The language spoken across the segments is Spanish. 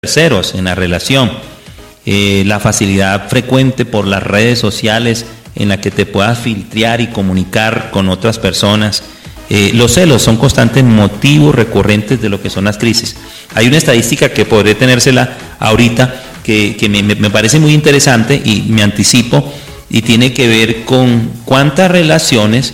terceros en la relación, la facilidad frecuente por las redes sociales en la que te puedas filtrar y comunicar con otras personas. Los celos son constantes motivos recurrentes de lo que son las crisis. Hay una estadística que podré tenérsela ahorita que me parece muy interesante y me anticipo, y tiene que ver con cuántas relaciones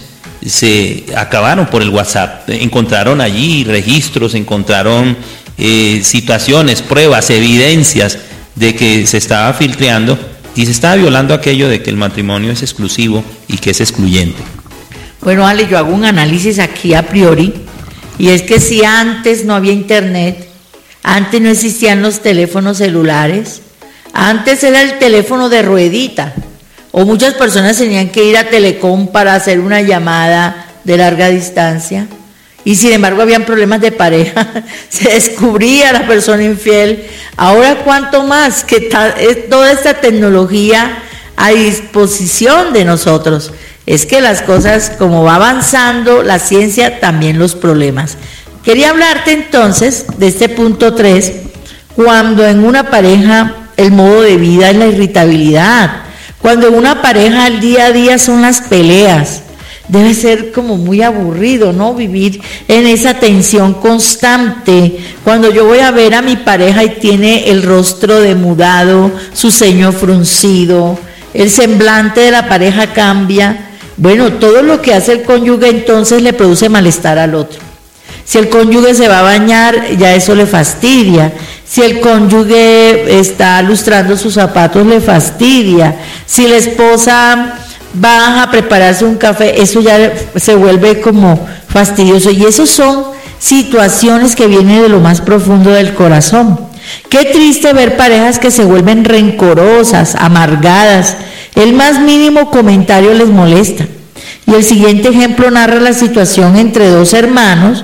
se acabaron por el WhatsApp. Encontraron allí registros, encontraron situaciones, pruebas, evidencias de que se estaba filtrando y se estaba violando aquello de que el matrimonio es exclusivo y que es excluyente. Bueno, Ale, yo hago un análisis aquí a priori, y es que si antes no había internet, antes no existían los teléfonos celulares, antes era el teléfono de ruedita, o muchas personas tenían que ir a Telecom para hacer una llamada de larga distancia, y sin embargo habían problemas de pareja, se descubría la persona infiel. Ahora cuánto más que toda esta tecnología a disposición de nosotros. Es que las cosas, como va avanzando la ciencia, también los problemas. Quería hablarte entonces de este punto 3, cuando en una pareja el modo de vida es la irritabilidad, cuando en una pareja el día a día son las peleas. Debe ser como muy aburrido, ¿no? Vivir en esa tensión constante. Cuando yo voy a ver a mi pareja y tiene el rostro demudado, su ceño fruncido, el semblante de la pareja cambia. Bueno, todo lo que hace el cónyuge entonces le produce malestar al otro. Si el cónyuge se va a bañar, ya eso le fastidia. Si el cónyuge está lustrando sus zapatos, le fastidia. Si la esposa va a prepararse un café, eso ya se vuelve como fastidioso. Y esas son situaciones que vienen de lo más profundo del corazón. Qué triste ver parejas que se vuelven rencorosas, amargadas. El más mínimo comentario les molesta. Y el siguiente ejemplo narra la situación entre dos hermanos.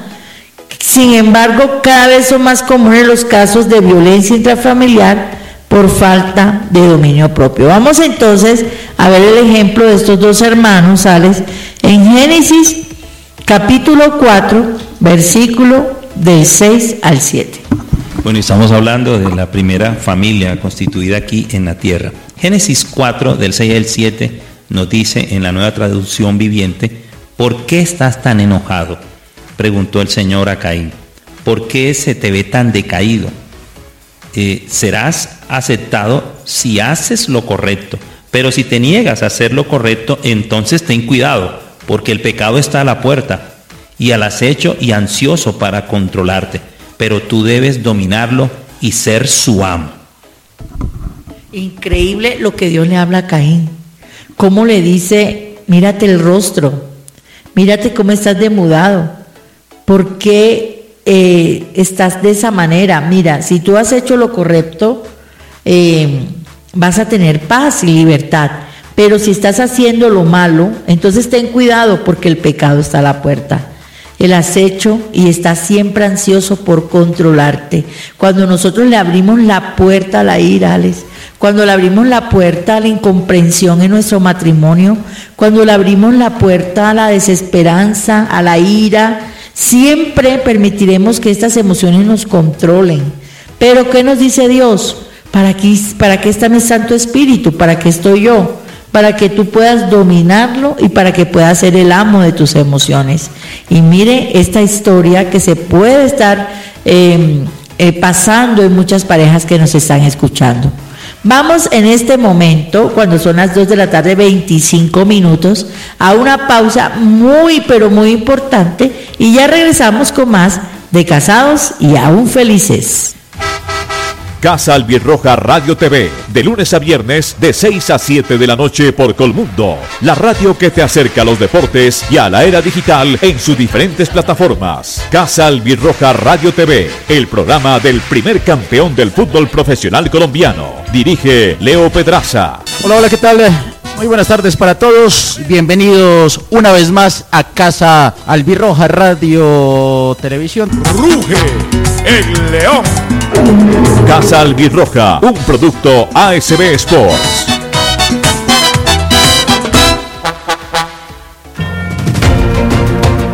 Sin embargo, cada vez son más comunes los casos de violencia intrafamiliar por falta de dominio propio. Vamos entonces a ver el ejemplo de estos dos hermanos, Alex, en Génesis capítulo 4, versículo del 6 al 7. Bueno, estamos hablando de la primera familia constituida aquí en la tierra. Génesis 4, del 6 al 7, nos dice en la Nueva Traducción Viviente: ¿por qué estás tan enojado?, preguntó el Señor a Caín. ¿Por qué se te ve tan decaído? Serás aceptado si haces lo correcto, pero si te niegas a hacer lo correcto, entonces ten cuidado, porque el pecado está a la puerta y al acecho y ansioso para controlarte, pero tú debes dominarlo y ser su amo. Increíble lo que Dios le habla a Caín. Cómo le dice: mírate el rostro, mírate cómo estás demudado, ¿por qué estás de esa manera? Mira, si tú has hecho lo correcto, vas a tener paz y libertad, pero si estás haciendo lo malo, entonces ten cuidado, porque el pecado está a la puerta, el acecho, y está siempre ansioso por controlarte. Cuando nosotros le abrimos la puerta a la ira, Alex, cuando le abrimos la puerta a la incomprensión en nuestro matrimonio, cuando le abrimos la puerta a la desesperanza, a la ira, siempre permitiremos que estas emociones nos controlen. Pero ¿qué nos dice Dios? ¿Para qué está mi Santo Espíritu? ¿Para qué estoy yo? Para que tú puedas dominarlo y para que puedas ser el amo de tus emociones. Y mire esta historia que se puede estar pasando en muchas parejas que nos están escuchando. Vamos en este momento, cuando son las 2 de la tarde, 25 minutos, a una pausa muy, pero muy importante, y ya regresamos con más de Casados y Aún Felices. Casa Albirroja Radio TV, de lunes a viernes de 6 a 7 de la noche por Colmundo, la radio que te acerca a los deportes y a la era digital en sus diferentes plataformas. Casa Albirroja Radio TV, el programa del primer campeón del fútbol profesional colombiano. Dirige Leo Pedraza. Hola, hola, ¿qué tal? Muy buenas tardes para todos. Bienvenidos una vez más a Casa Albirroja Radio Televisión. ¡Ruge el león! Casa Albirroja, un producto ASB Sports.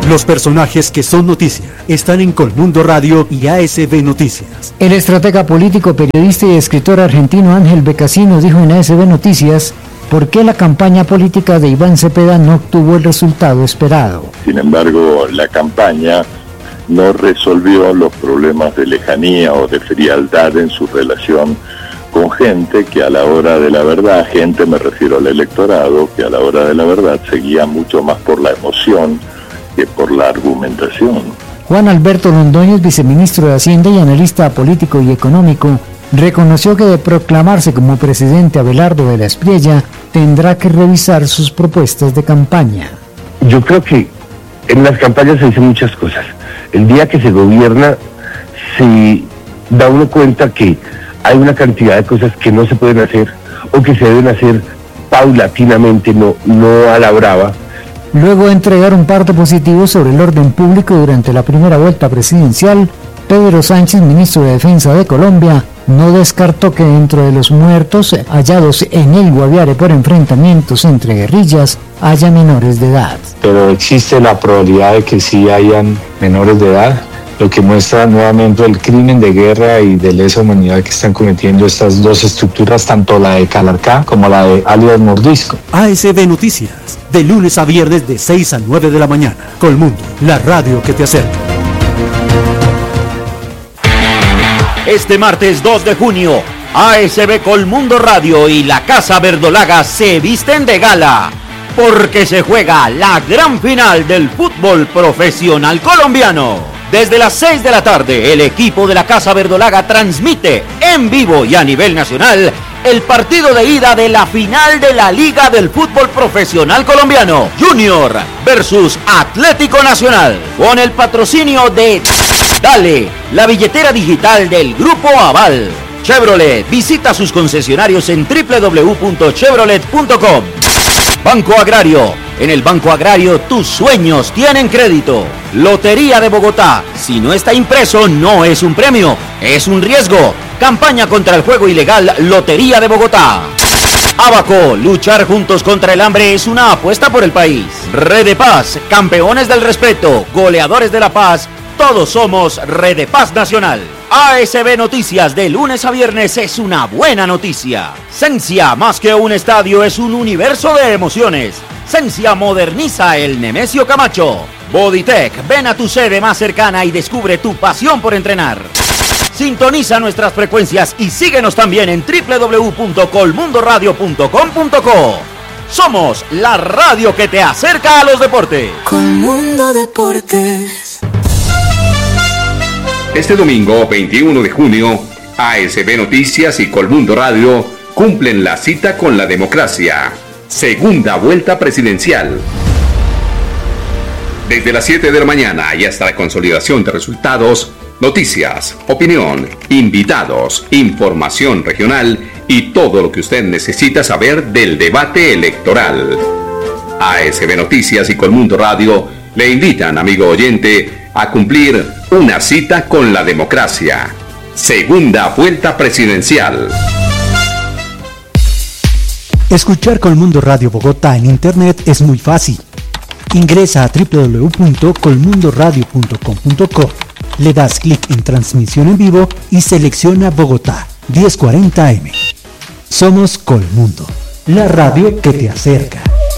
Los personajes que son noticia están en Colmundo Radio y ASB Noticias. El estratega político, periodista y escritor argentino Ángel Becasino dijo en ASB Noticias por qué la campaña política de Iván Cepeda no obtuvo el resultado esperado. Sin embargo, la campaña no resolvió los problemas de lejanía o de frialdad en su relación con gente que a la hora de la verdad, gente me refiero al electorado, que a la hora de la verdad seguía mucho más por la emoción que por la argumentación. Juan Alberto Londoñez, viceministro de Hacienda y analista político y económico, reconoció que de proclamarse como presidente Abelardo de la Espriella, tendrá que revisar sus propuestas de campaña. Yo creo que en las campañas se dicen muchas cosas. El día que se gobierna, se da uno cuenta que hay una cantidad de cosas que no se pueden hacer o que se deben hacer paulatinamente, no a la brava. Luego de entregar un parte positivo sobre el orden público durante la primera vuelta presidencial, Pedro Sánchez, ministro de Defensa de Colombia, no descartó que dentro de los muertos hallados en el Guaviare por enfrentamientos entre guerrillas haya menores de edad. Pero existe la probabilidad de que sí hayan menores de edad, lo que muestra nuevamente el crimen de guerra y de lesa humanidad que están cometiendo estas dos estructuras, tanto la de Calarcá como la de alias Mordisco. ASB Noticias, de lunes a viernes de 6 a 9 de la mañana. Colmundo, la radio que te acerca. Este martes 2 de junio, ASB Colmundo Radio y la Casa Verdolaga se visten de gala, porque se juega la gran final del fútbol profesional colombiano. Desde las 6 de la tarde, el equipo de la Casa Verdolaga transmite en vivo y a nivel nacional el partido de ida de la final de la Liga del Fútbol Profesional Colombiano, Junior versus Atlético Nacional, con el patrocinio de Dale, la billetera digital del Grupo Aval. Chevrolet, visita sus concesionarios en www.chevrolet.com. Banco Agrario, en el Banco Agrario tus sueños tienen crédito. Lotería de Bogotá, si no está impreso no es un premio, es un riesgo. Campaña contra el juego ilegal Lotería de Bogotá. Abaco, luchar juntos contra el hambre es una apuesta por el país. Red de Paz, campeones del respeto, goleadores de la paz, todos somos Red de Paz Nacional. ASB Noticias de lunes a viernes es una buena noticia. Sensia, más que un estadio, es un universo de emociones. Sensia moderniza el Nemesio Camacho. Bodytech, ven a tu sede más cercana y descubre tu pasión por entrenar. Sintoniza nuestras frecuencias y síguenos también en www.colmundoradio.com.co. Somos la radio que te acerca a los deportes. Colmundo Deportes. Este domingo 21 de junio, ASB Noticias y Colmundo Radio cumplen la cita con la democracia. Segunda vuelta presidencial. Desde las 7 de la mañana y hasta la consolidación de resultados, noticias, opinión, invitados, información regional y todo lo que usted necesita saber del debate electoral. ASB Noticias y Colmundo Radio le invitan, amigo oyente, a cumplir una cita con la democracia. Segunda vuelta presidencial. Escuchar Colmundo Radio Bogotá en internet es muy fácil. Ingresa a www.colmundoradio.com.co, le das clic en transmisión en vivo y selecciona Bogotá 1040 AM. Somos Colmundo, la radio que te acerca.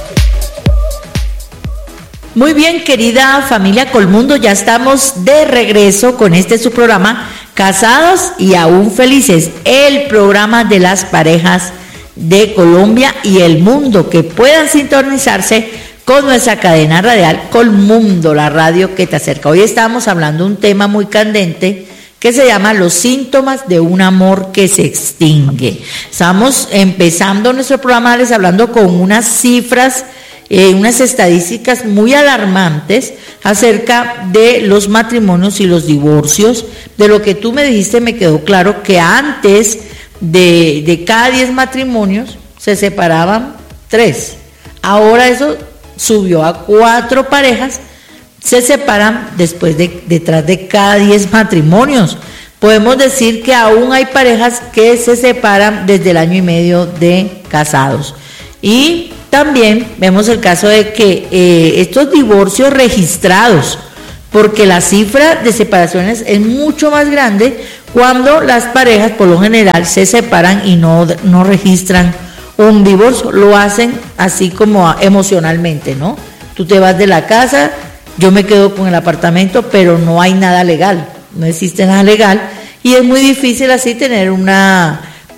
Muy bien, querida familia Colmundo, ya estamos de regreso con su programa Casados y Aún Felices, el programa de las parejas de Colombia y el mundo, que puedan sintonizarse con nuestra cadena radial Colmundo, la radio que te acerca. Hoy estamos hablando de un tema muy candente que se llama los síntomas de un amor que se extingue. Estamos empezando nuestro programa les hablando con unas cifras, unas estadísticas muy alarmantes acerca de los matrimonios y los divorcios. De lo que tú me dijiste me quedó claro que antes de cada 10 matrimonios se separaban 3. Ahora eso subió a 4 parejas, se separan detrás de cada 10 matrimonios. Podemos decir que aún hay parejas que se separan desde el año y medio de casados. Y también vemos el caso de que estos divorcios registrados, porque la cifra de separaciones es mucho más grande cuando las parejas por lo general se separan y no registran un divorcio, lo hacen así como emocionalmente, ¿no? Tú te vas de la casa, yo me quedo con el apartamento, pero no hay nada legal, no existe nada legal, y es muy difícil así tener unas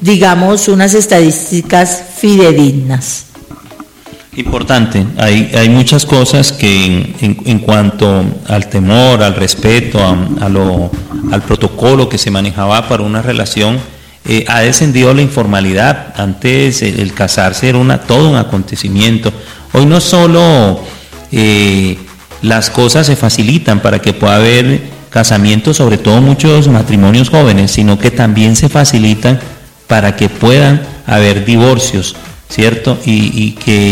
estadísticas fidedignas. Importante, hay muchas cosas que en cuanto al temor, al respeto, al protocolo que se manejaba para una relación, ha descendido la informalidad. Antes el casarse era todo un acontecimiento. Hoy no solo las cosas se facilitan para que pueda haber casamientos, sobre todo muchos matrimonios jóvenes, sino que también se facilitan para que puedan haber divorcios, ¿cierto? Y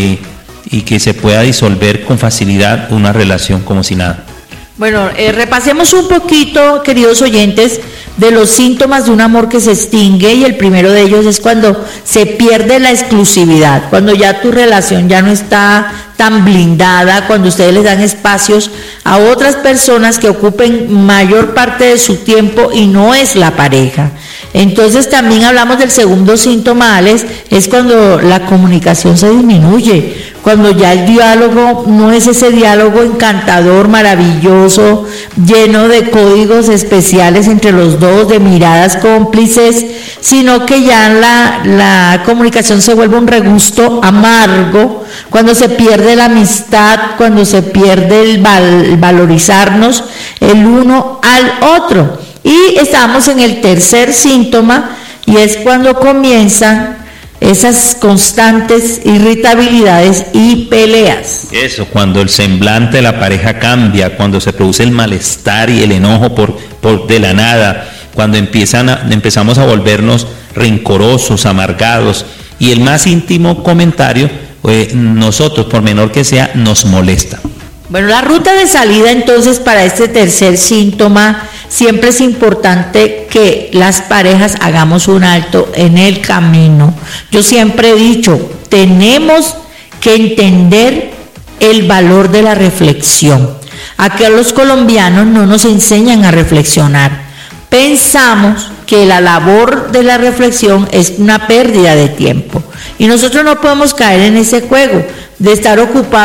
que se pueda disolver con facilidad una relación como si nada. Bueno, repasemos un poquito, queridos oyentes, de los síntomas de un amor que se extingue, y el primero de ellos es cuando se pierde la exclusividad, cuando ya tu relación ya no está tan blindada, cuando ustedes les dan espacios a otras personas que ocupen mayor parte de su tiempo y no es la pareja. Entonces también hablamos del segundo síntoma, Alex, es cuando la comunicación se disminuye, cuando ya el diálogo no es ese diálogo encantador, maravilloso, lleno de códigos especiales entre los dos, de miradas cómplices, sino que ya la comunicación se vuelve un regusto amargo, cuando se pierde la amistad, cuando se pierde el valorizarnos el uno al otro. Y estamos en el tercer síntoma, y es cuando comienzan esas constantes irritabilidades y peleas. Eso, cuando el semblante de la pareja cambia, cuando se produce el malestar y el enojo por de la nada, cuando empezamos a volvernos rencorosos, amargados, y el más íntimo comentario, nosotros, por menor que sea, nos molesta. Bueno, la ruta de salida entonces para este tercer síntoma, siempre es importante que las parejas hagamos un alto en el camino. Yo siempre he dicho, tenemos que entender el valor de la reflexión. Aquí a los colombianos no nos enseñan a reflexionar. Pensamos que la labor de la reflexión es una pérdida de tiempo, y nosotros no podemos caer en ese juego de estar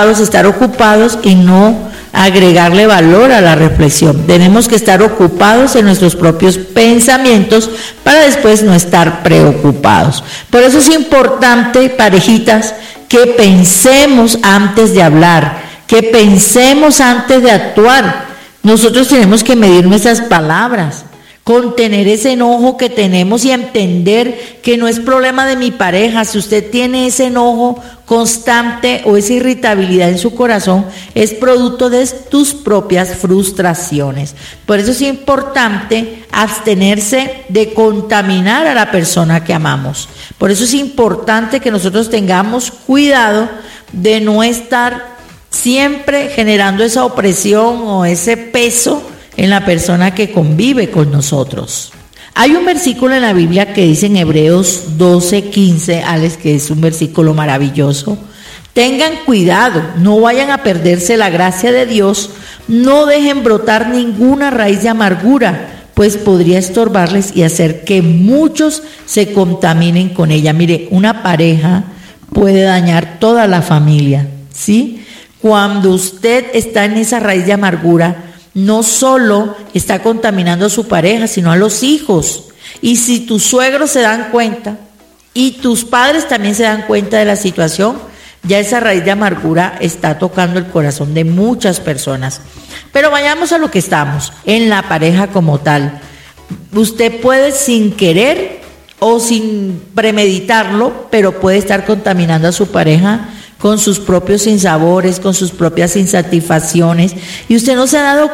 ocupados y no agregarle valor a la reflexión. Tenemos que estar ocupados en nuestros propios pensamientos para después no estar preocupados. Por eso es importante, parejitas, que pensemos antes de hablar, que pensemos antes de actuar. Nosotros tenemos que medir nuestras palabras, contener ese enojo que tenemos y entender que no es problema de mi pareja. Si usted tiene ese enojo constante o esa irritabilidad en su corazón, es producto de tus propias frustraciones. Por eso es importante abstenerse de contaminar a la persona que amamos. Por eso es importante que nosotros tengamos cuidado de no estar siempre generando esa opresión o ese peso en la persona que convive con nosotros. Hay un versículo en la Biblia que dice en Hebreos 12:15, Alex, que es un versículo maravilloso. Tengan cuidado, no vayan a perderse la gracia de Dios, no dejen brotar ninguna raíz de amargura, pues podría estorbarles y hacer que muchos se contaminen con ella. Mire, una pareja puede dañar toda la familia, ¿sí? Cuando usted está en esa raíz de amargura, no solo está contaminando a su pareja, sino a los hijos. Y si tus suegros se dan cuenta y tus padres también se dan cuenta de la situación, ya esa raíz de amargura está tocando el corazón de muchas personas. Pero vayamos a lo que estamos, en la pareja como tal. Usted puede sin querer o sin premeditarlo, pero puede estar contaminando a su pareja con sus propios sinsabores, con sus propias insatisfacciones, y usted no se ha dado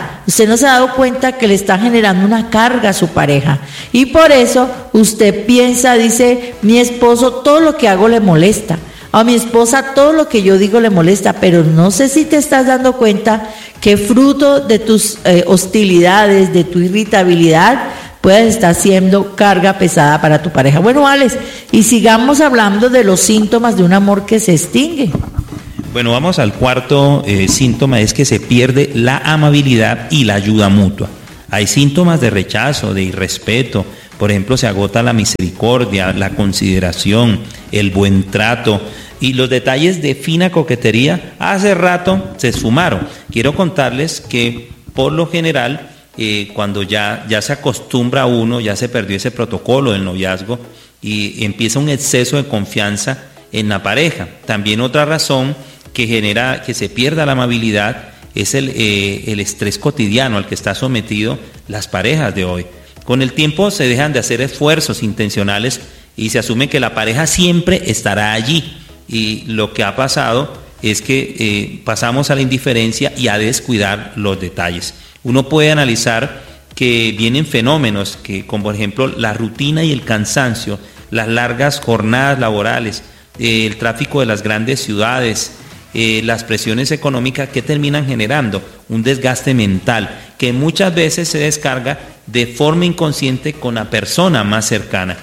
cuenta que le está generando una carga a su pareja, y por eso usted piensa, dice, mi esposo todo lo que hago le molesta, a mi esposa todo lo que yo digo le molesta, pero no sé si te estás dando cuenta que fruto de tus hostilidades, de tu irritabilidad, puedas estar siendo carga pesada para tu pareja. Bueno, Alex, y sigamos hablando de los síntomas de un amor que se extingue. Bueno, vamos al cuarto síntoma, es que se pierde la amabilidad y la ayuda mutua. Hay síntomas de rechazo, de irrespeto. Por ejemplo, se agota la misericordia, la consideración, el buen trato y los detalles de fina coquetería hace rato se esfumaron. Quiero contarles que por lo general, cuando ya se acostumbra uno, ya se perdió ese protocolo del noviazgo y empieza un exceso de confianza en la pareja. También otra razón que genera que se pierda la amabilidad es el estrés cotidiano al que está sometido las parejas de hoy. Con el tiempo se dejan de hacer esfuerzos intencionales y se asume que la pareja siempre estará allí. Y lo que ha pasado es que pasamos a la indiferencia y a descuidar los detalles. Uno puede analizar que vienen fenómenos que, como por ejemplo la rutina y el cansancio, las largas jornadas laborales, el tráfico de las grandes ciudades, las presiones económicas que terminan generando un desgaste mental que muchas veces se descarga de forma inconsciente con la persona más cercana.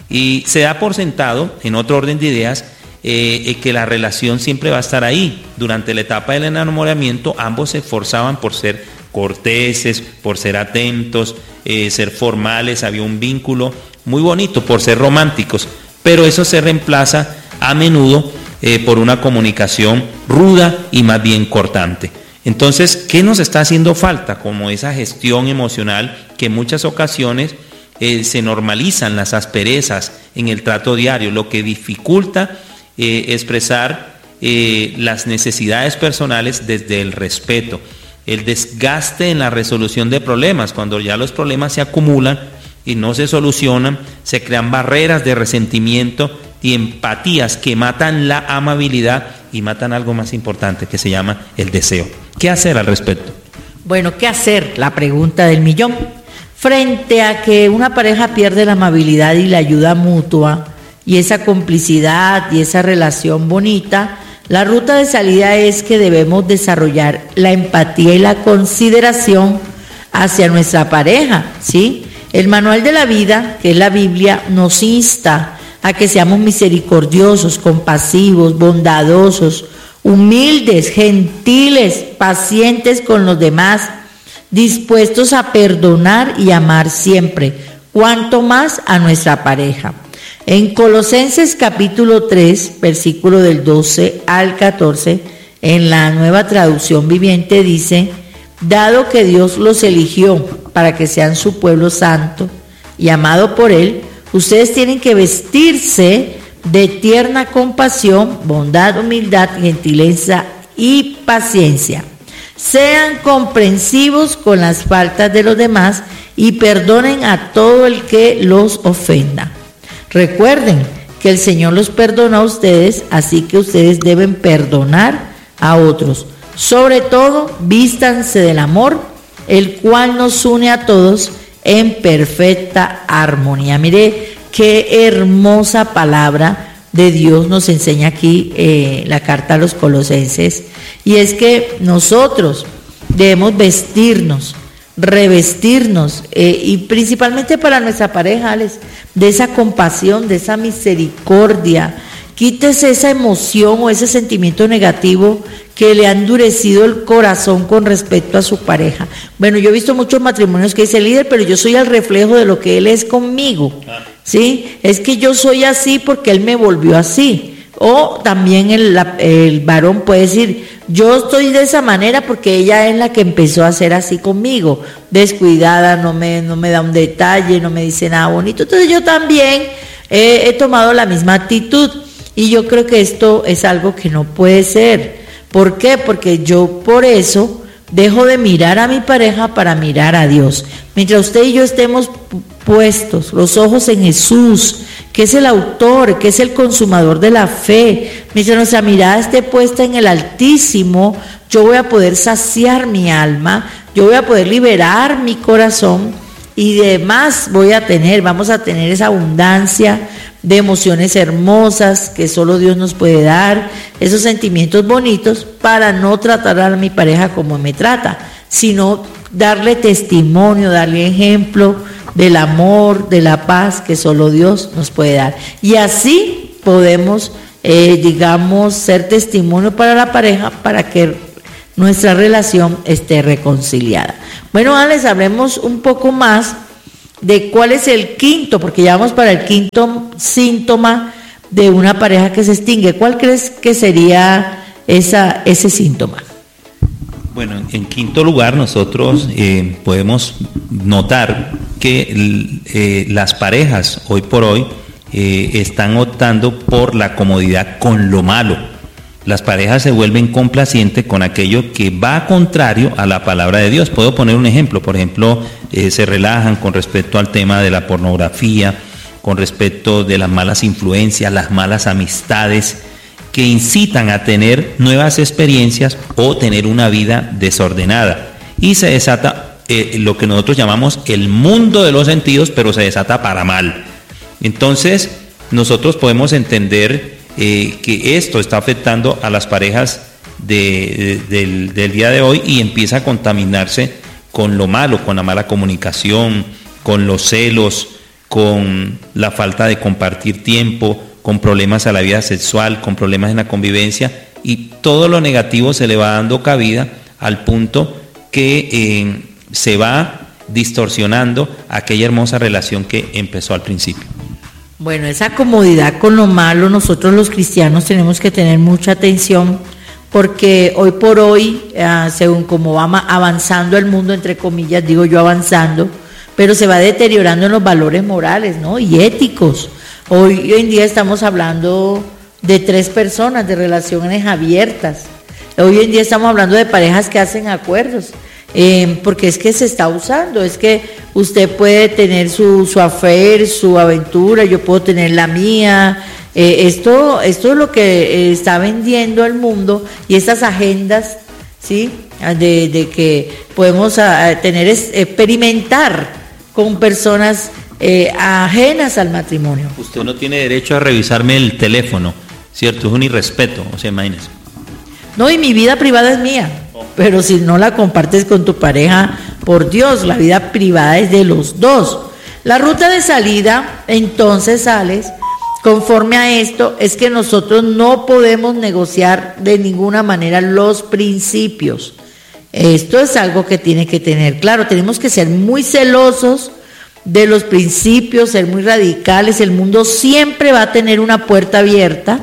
Y se da por sentado, en otro orden de ideas, que la relación siempre va a estar ahí. Durante la etapa del enamoramiento ambos se esforzaban por ser corteses, por ser atentos, ser formales, había un vínculo muy bonito, por ser románticos, pero eso se reemplaza a menudo por una comunicación ruda y más bien cortante. Entonces, ¿qué nos está haciendo falta? Como esa gestión emocional que en muchas ocasiones se normalizan las asperezas en el trato diario, lo que dificulta expresar las necesidades personales desde el respeto, el desgaste en la resolución de problemas. Cuando ya los problemas se acumulan y no se solucionan, se crean barreras de resentimiento y empatías que matan la amabilidad y matan algo más importante que se llama el deseo. ¿Qué hacer al respecto? Bueno, ¿qué hacer? La pregunta del millón. Frente a que una pareja pierde la amabilidad y la ayuda mutua y esa complicidad y esa relación bonita, la ruta de salida es que debemos desarrollar la empatía y la consideración hacia nuestra pareja, ¿sí? El manual de la vida, que es la Biblia, nos insta a que seamos misericordiosos, compasivos, bondadosos, humildes, gentiles, pacientes con los demás, dispuestos a perdonar y amar siempre, cuanto más a nuestra pareja. En Colosenses capítulo 3, versículo del 12 al 14, en la Nueva Traducción Viviente dice: dado que Dios los eligió para que sean su pueblo santo y amado por Él, ustedes tienen que vestirse de tierna compasión, bondad, humildad, gentileza y paciencia. Sean comprensivos con las faltas de los demás y perdonen a todo el que los ofenda. Recuerden que el Señor los perdonó a ustedes, así que ustedes deben perdonar a otros. Sobre todo, vístanse del amor, el cual nos une a todos en perfecta armonía. Mire qué hermosa palabra de Dios nos enseña aquí la carta a los Colosenses, y es que nosotros debemos vestirnos, revestirnos y principalmente para nuestra pareja, Alex, de esa compasión, de esa misericordia. Quítese esa emoción o ese sentimiento negativo que le ha endurecido el corazón con respecto a su pareja. Bueno, yo he visto muchos matrimonios que dice: líder, pero yo soy el reflejo de lo que él es conmigo, ¿sí? Es que yo soy así porque él me volvió así. O también el varón puede decir: yo estoy de esa manera porque ella es la que empezó a ser así conmigo, descuidada, no me da un detalle, no me dice nada bonito. Entonces yo también he tomado la misma actitud, y yo creo que esto es algo que no puede ser. ¿Por qué? Porque yo por eso dejo de mirar a mi pareja para mirar a Dios. Mientras usted y yo estemos puestos los ojos en Jesús, que es el autor, que es el consumador de la fe, mientras nuestra mirada esté puesta en el Altísimo, yo voy a poder saciar mi alma, yo voy a poder liberar mi corazón, y demás vamos a tener esa abundancia de emociones hermosas que solo Dios nos puede dar, esos sentimientos bonitos, para no tratar a mi pareja como me trata, sino darle testimonio, darle ejemplo del amor, de la paz que solo Dios nos puede dar. Y así podemos, digamos, ser testimonio para la pareja para que nuestra relación esté reconciliada. Bueno, Alex, hablemos un poco más de cuál es el quinto, porque ya vamos para el quinto síntoma de una pareja que se extingue. ¿Cuál crees que sería ese síntoma? Bueno, en quinto lugar nosotros podemos notar que las parejas hoy por hoy están optando por la comodidad con lo malo. Las parejas se vuelven complacientes con aquello que va contrario a la palabra de Dios. Puedo poner un ejemplo. Por ejemplo, se relajan con respecto al tema de la pornografía, con respecto de las malas influencias, las malas amistades, que incitan a tener nuevas experiencias o tener una vida desordenada. Y se desata lo que nosotros llamamos el mundo de los sentidos, pero se desata para mal. Entonces, nosotros podemos entender que esto está afectando a las parejas del día de hoy y empieza a contaminarse con lo malo, con la mala comunicación, con los celos, con la falta de compartir tiempo, con problemas a la vida sexual, con problemas en la convivencia, y todo lo negativo se le va dando cabida al punto que se va distorsionando aquella hermosa relación que empezó al principio. Bueno, esa comodidad con lo malo, nosotros los cristianos tenemos que tener mucha atención, porque hoy por hoy, según como va avanzando el mundo, entre comillas, digo yo avanzando, pero se va deteriorando en los valores morales, ¿no? Y éticos. Hoy en día estamos hablando de 3 personas, de relaciones abiertas. Hoy en día estamos hablando de parejas que hacen acuerdos, porque es que se está usando, es que usted puede tener su affair, su aventura, yo puedo tener la mía. Esto es lo que está vendiendo el mundo, y estas agendas, ¿sí? De que podemos experimentar con personas ajenas al matrimonio. Usted no tiene derecho a revisarme el teléfono, ¿cierto? Es un irrespeto, o sea, imagínese. No, y mi vida privada es mía, pero si no la compartes con tu pareja, por Dios, la vida privada es de los dos. La ruta de salida, entonces, Alex, conforme a esto, es que nosotros no podemos negociar de ninguna manera los principios. Esto es algo que tiene que tener claro. Tenemos que ser muy celosos de los principios, ser muy radicales. El mundo siempre va a tener una puerta abierta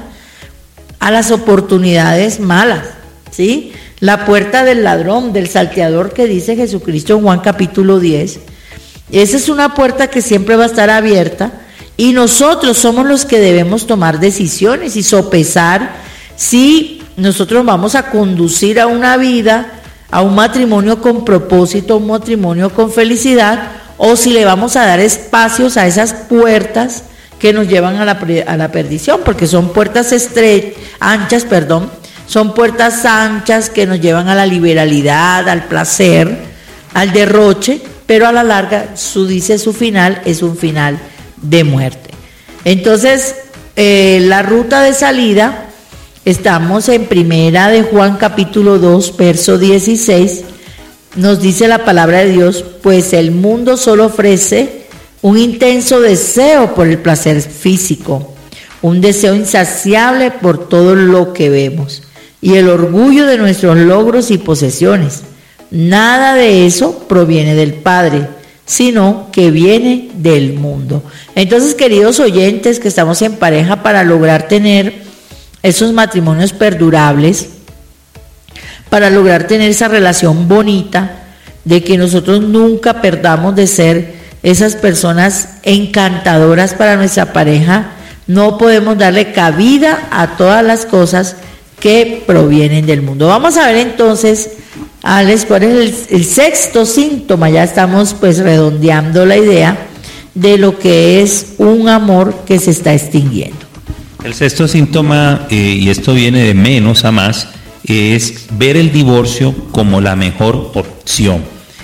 a las oportunidades malas, ¿sí? La puerta del ladrón, del salteador, que dice Jesucristo en Juan capítulo 10. Esa es una puerta que siempre va a estar abierta, y nosotros somos los que debemos tomar decisiones y sopesar si nosotros vamos a conducir a una vida, a un matrimonio con propósito, a un matrimonio con felicidad, o si le vamos a dar espacios a esas puertas que nos llevan a la perdición, porque son puertas anchas, son puertas anchas que nos llevan a la liberalidad, al placer, al derroche, pero a la larga su final es un final de muerte. Entonces, la ruta de salida, estamos en Primera de Juan capítulo 2, verso 16, nos dice la palabra de Dios: pues el mundo solo ofrece un intenso deseo por el placer físico, un deseo insaciable por todo lo que vemos, y el orgullo de nuestros logros y posesiones. Nada de eso proviene del Padre, sino que viene del mundo. Entonces, queridos oyentes que estamos en pareja, para lograr tener esos matrimonios perdurables, para lograr tener esa relación bonita, de que nosotros nunca perdamos de ser esas personas encantadoras para nuestra pareja, no podemos darle cabida a todas las cosas que provienen del mundo. Vamos a ver entonces, Alex, cuál es el sexto síntoma. Ya estamos pues redondeando la idea de lo que es un amor que se está extinguiendo. El sexto síntoma, y esto viene de menos a más, es ver el divorcio como la mejor opción.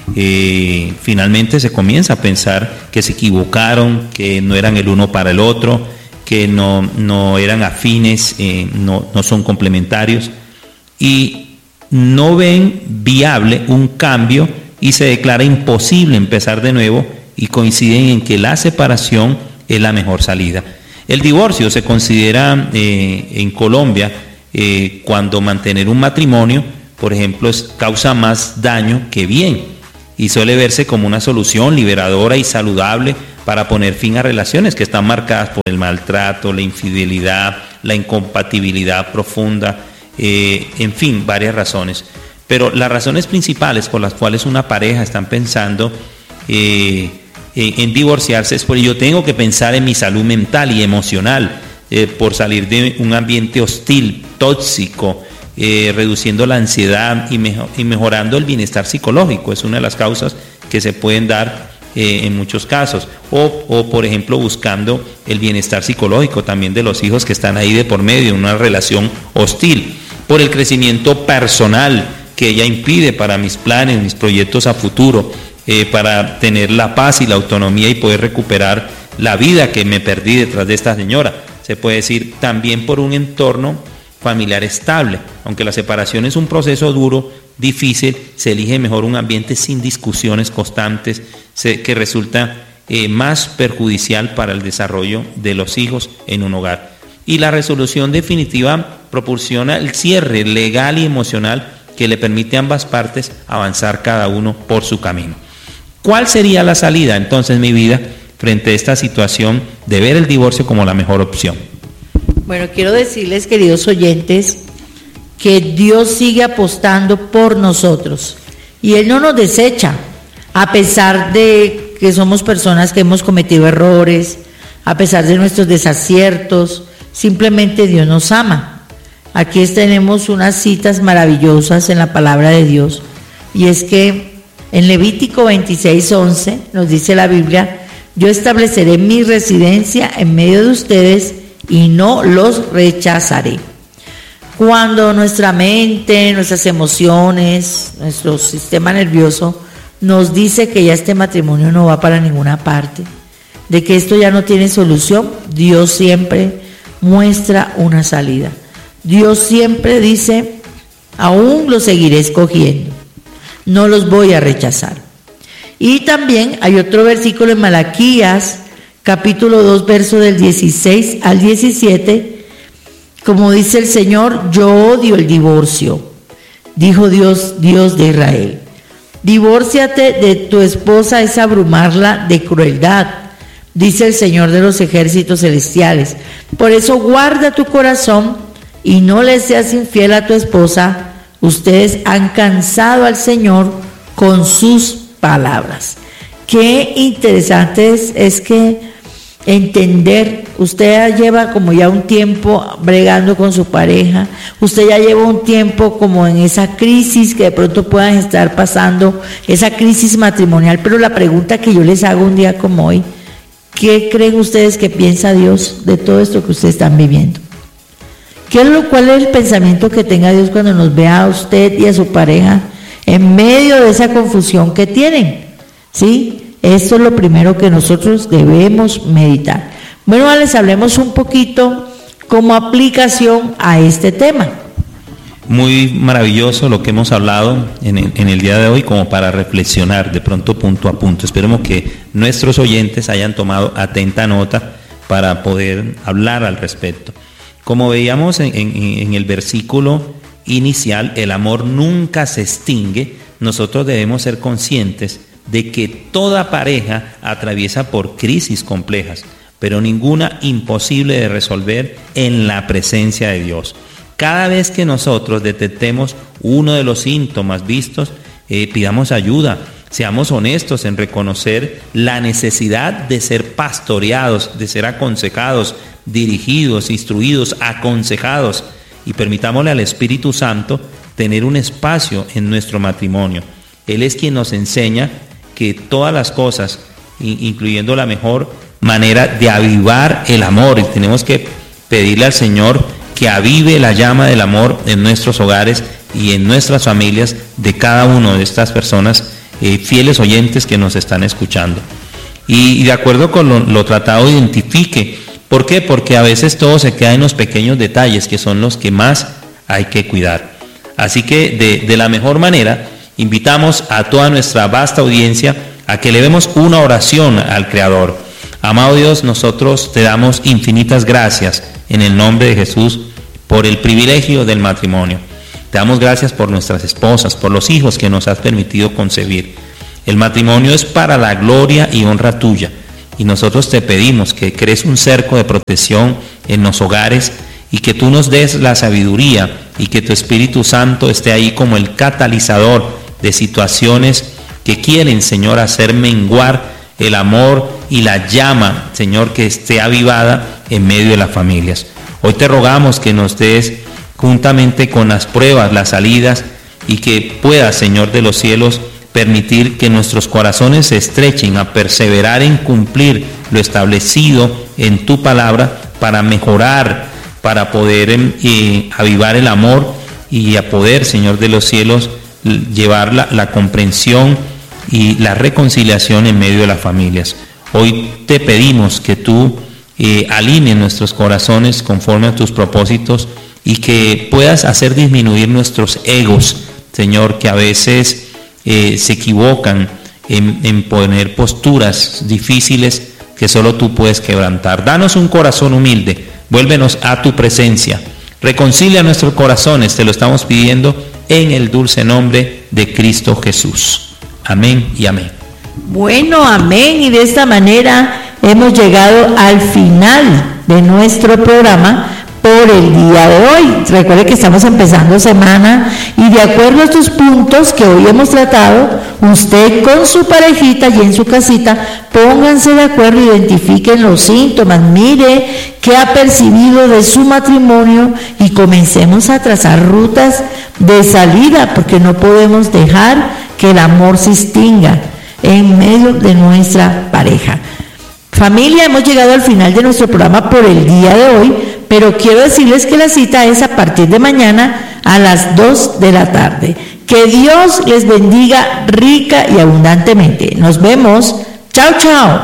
Finalmente se comienza a pensar que se equivocaron, que no eran el uno para el otro, que no eran afines, no son complementarios, y no ven viable un cambio, y se declara imposible empezar de nuevo, y coinciden en que la separación es la mejor salida. El divorcio se considera en Colombia cuando mantener un matrimonio, por ejemplo, causa más daño que bien, y suele verse como una solución liberadora y saludable para poner fin a relaciones que están marcadas por el maltrato, la infidelidad, la incompatibilidad profunda, en fin, varias razones. Pero las razones principales por las cuales una pareja está pensando en divorciarse es porque yo tengo que pensar en mi salud mental y emocional, por salir de un ambiente hostil, tóxico, reduciendo la ansiedad y mejorando el bienestar psicológico. Es una de las causas que se pueden dar en muchos casos. O por ejemplo, buscando el bienestar psicológico también de los hijos que están ahí de por medio, en una relación hostil. Por el crecimiento personal que ella impide para mis planes, mis proyectos a futuro, para tener la paz y la autonomía y poder recuperar la vida que me perdí detrás de esta señora. Se puede decir también por un entorno familiar estable. Aunque la separación es un proceso duro, difícil, se elige mejor un ambiente sin discusiones constantes, que resulta más perjudicial para el desarrollo de los hijos en un hogar. Y la resolución definitiva proporciona el cierre legal y emocional que le permite a ambas partes avanzar cada uno por su camino. ¿Cuál sería la salida entonces, mi vida, frente a esta situación de ver el divorcio como la mejor opción? Bueno, quiero decirles, queridos oyentes, que Dios sigue apostando por nosotros y Él no nos desecha, a pesar de que somos personas que hemos cometido errores, a pesar de nuestros desaciertos. Simplemente Dios nos ama. Aquí tenemos unas citas maravillosas en la palabra de Dios, y es que en Levítico 26:11 nos dice la Biblia: yo estableceré mi residencia en medio de ustedes y no los rechazaré. Cuando nuestra mente, nuestras emociones, nuestro sistema nervioso nos dice que ya este matrimonio no va para ninguna parte, de que esto ya no tiene solución, Dios siempre muestra una salida. Dios siempre dice: aún los seguiré escogiendo, no los voy a rechazar. Y también hay otro versículo en Malaquías, capítulo 2, verso del 16 al 17, como dice el Señor: yo odio el divorcio, dijo Dios, Dios de Israel. Divórciate de tu esposa, es abrumarla de crueldad, dice el Señor de los ejércitos celestiales. Por eso guarda tu corazón y no le seas infiel a tu esposa. Ustedes han cansado al Señor con sus palabras. Qué interesante es que entender, usted lleva como ya un tiempo bregando con su pareja, usted ya lleva un tiempo como en esa crisis que de pronto puedan estar pasando, esa crisis matrimonial, pero la pregunta que yo les hago un día como hoy: ¿qué creen ustedes que piensa Dios de todo esto que ustedes están viviendo? ¿Cuál es el pensamiento que tenga Dios cuando nos vea a usted y a su pareja en medio de esa confusión que tienen? ¿Sí? Esto es lo primero que nosotros debemos meditar. Bueno, les hablemos un poquito como aplicación a este tema. Muy maravilloso lo que hemos hablado en el día de hoy, como para reflexionar de pronto punto a punto. Esperemos que nuestros oyentes hayan tomado atenta nota para poder hablar al respecto. Como veíamos en el versículo inicial, el amor nunca se extingue. Nosotros debemos ser conscientes de que toda pareja atraviesa por crisis complejas, pero ninguna imposible de resolver en la presencia de Dios. Cada vez que nosotros detectemos uno de los síntomas vistos, pidamos ayuda, seamos honestos en reconocer la necesidad de ser pastoreados, de ser aconsejados, dirigidos, instruidos, aconsejados, y permitámosle al Espíritu Santo tener un espacio en nuestro matrimonio. Él es quien nos enseña que todas las cosas, incluyendo la mejor manera de avivar el amor, y tenemos que pedirle al Señor que avive la llama del amor en nuestros hogares y en nuestras familias, de cada una de estas personas, fieles oyentes que nos están escuchando. Y de acuerdo con lo tratado, identifique. ¿Por qué? Porque a veces todo se queda en los pequeños detalles, que son los que más hay que cuidar. Así que de la mejor manera, invitamos a toda nuestra vasta audiencia a que elevemos una oración al Creador. Amado Dios, nosotros te damos infinitas gracias en el nombre de Jesús por el privilegio del matrimonio. Te damos gracias por nuestras esposas, por los hijos que nos has permitido concebir. El matrimonio es para la gloria y honra tuya, y nosotros te pedimos que crees un cerco de protección en los hogares y que tú nos des la sabiduría y que tu Espíritu Santo esté ahí como el catalizador de situaciones que quieren, Señor, hacer menguar el amor y la llama, Señor, que esté avivada en medio de las familias. Hoy te rogamos que nos des juntamente con las pruebas, las salidas, y que puedas, Señor de los cielos, permitir que nuestros corazones se estrechen a perseverar en cumplir lo establecido en tu palabra para mejorar, para poder avivar el amor y a poder, Señor de los cielos, llevar la comprensión y la reconciliación en medio de las familias. Hoy te pedimos que tú alinees nuestros corazones conforme a tus propósitos y que puedas hacer disminuir nuestros egos, Señor, que a veces se equivocan en poner posturas difíciles que solo tú puedes quebrantar. Danos un corazón humilde, vuélvenos a tu presencia, reconcilia nuestros corazones, te lo estamos pidiendo en el dulce nombre de Cristo Jesús. Amén y amén. Bueno, amén, y de esta manera hemos llegado al final de nuestro programa por el día de hoy. Recuerde que estamos empezando semana y de acuerdo a estos puntos que hoy hemos tratado, usted con su parejita y en su casita, pónganse de acuerdo, identifiquen los síntomas, mire qué ha percibido de su matrimonio y comencemos a trazar rutas de salida, porque no podemos dejar que el amor se extinga en medio de nuestra pareja. Familia, hemos llegado al final de nuestro programa por el día de hoy, pero quiero decirles que la cita es a partir de mañana a las 2 de la tarde. Que Dios les bendiga rica y abundantemente. Nos vemos. Chao, chao.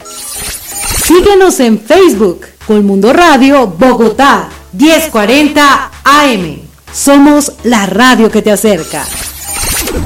Síguenos en Facebook, Colmundo Radio Bogotá, 1040 AM. Somos la radio que te acerca.